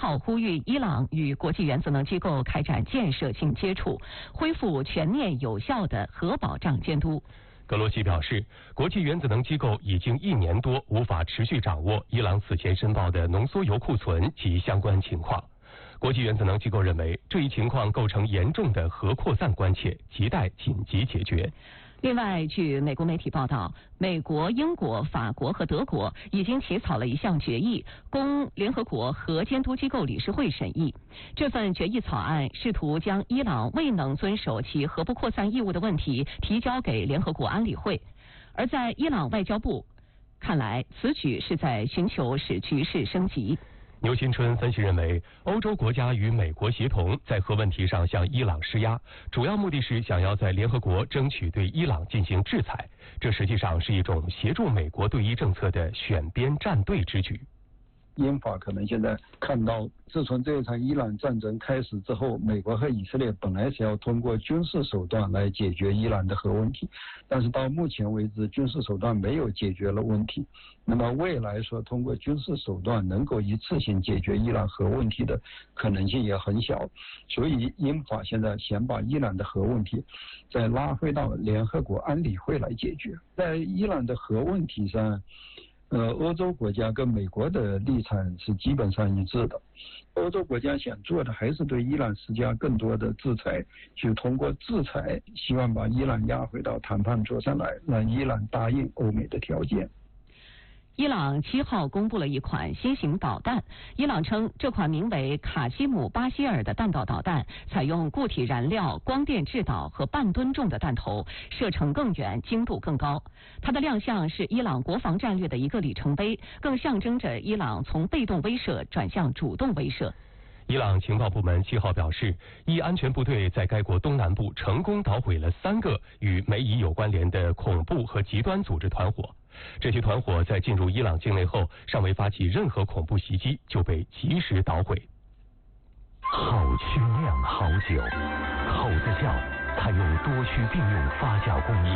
号呼吁伊朗与国际原子能机构开展建设性接触，恢复全面有效的核保障监督。 格罗西表示，国际原子能机构已经1年多无法持续掌握伊朗此前申报的浓缩铀库存及相关情况。国际原子能机构认为，这一情况构成严重的核扩散关切，亟待紧急解决。 另外，据美国媒体报道，美国、英国、法国和德国已经起草了一项决议，供联合国核监督机构理事会审议。这份决议草案试图将伊朗未能遵守其核不扩散义务的问题提交给联合国安理会。而在伊朗外交部看来，此举是在寻求使局势升级。 牛新春分析认为，欧洲国家与美国协同在核问题上向伊朗施压，主要目的是想要在联合国争取对伊朗进行制裁，这实际上是一种协助美国对伊政策的选边站队之举。 英法可能现在看到，自从这一场伊朗战争开始之后，美国和以色列本来是要通过军事手段来解决伊朗的核问题，但是到目前为止，军事手段没有解决了问题。那么未来说通过军事手段能够一次性解决伊朗核问题的可能性也很小，所以英法现在想把伊朗的核问题再拉回到联合国安理会来解决。在伊朗的核问题上，欧洲国家跟美国的立场是基本上一致的。欧洲国家想做的还是对伊朗施加更多的制裁，就通过制裁希望把伊朗压回到谈判桌上来，让伊朗答应欧美的条件。 伊朗7号公布了一款新型导弹，伊朗称这款名为卡西姆巴希尔的弹道导弹采用固体燃料、光电制导和半吨重的弹头，射程更远，精度更高。它的亮相是伊朗国防战略的一个里程碑，更象征着伊朗从被动威慑转向主动威慑。 伊朗情报部门7号表示，伊安全部队在该国东南部成功捣毁了3个与美伊有关联的恐怖和极端组织团伙。这些团伙在进入伊朗境内后，尚未发起任何恐怖袭击，就被及时捣毁。 好曲酿好酒，口子窖采用多区并用发酵工艺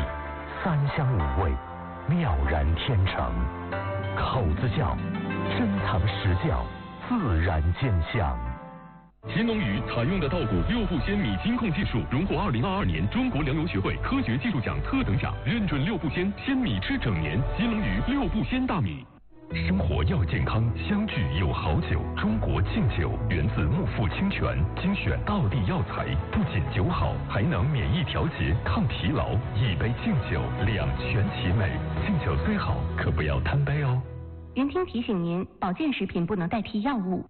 ，3香5味，妙然天成。口子窖，珍藏实窖，自然见香。 新龙鱼采用的稻谷6步鲜米金控技术，荣获2022年中国粮油学会科学技术奖特等奖，认准6步鲜，鲜米吃整年。新龙鱼6步鲜大米。 生活要健康，相聚有好酒。中国劲酒源自木富清泉，精选道地药材，不仅酒好，还能免疫调节、抗疲劳。一杯劲酒，两全其美。劲酒虽好，可不要贪杯哦。 云听提醒您，保健食品不能代替药物。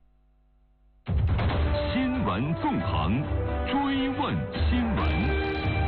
新闻纵横，追问新闻。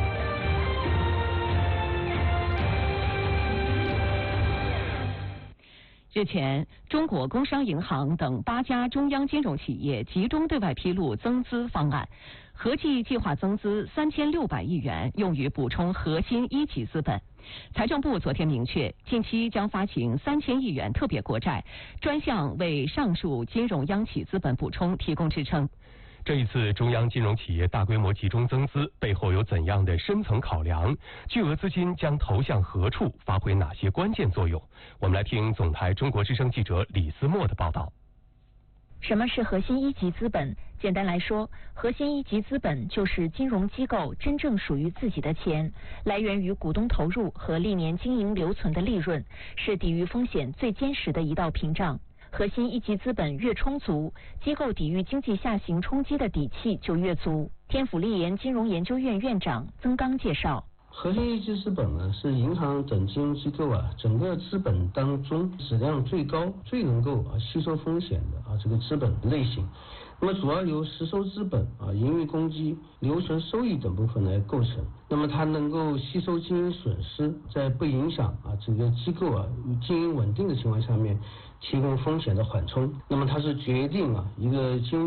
日前，中国工商银行等8家中央金融企业集中对外披露增资方案，合计计划增资3600亿元，用于补充核心一级资本。财政部昨天明确，近期将发行3000亿元特别国债，专项为上述金融央企资本补充提供支撑。 这一次中央金融企业大规模集中增资背后有怎样的深层考量？巨额资金将投向何处，发挥哪些关键作用？我们来听总台中国之声记者李思墨的报道。 什么是核心一级资本？简单来说，核心一级资本就是金融机构真正属于自己的钱，来源于股东投入和历年经营留存的利润，是抵御风险最坚实的一道屏障。核心一级资本越充足，机构抵御经济下行冲击的底气就越足。天府立研金融研究院院长曾刚介绍， 核心一级资本呢，是银行等金融机构整个资本当中质量最高、最能够吸收风险的这个资本类型。那么主要由实收资本盈余公积、留存收益等部分来构成。那么它能够吸收经营损失，在不影响这个机构经营稳定的情况下面，提供风险的缓冲。那么它是决定一个金融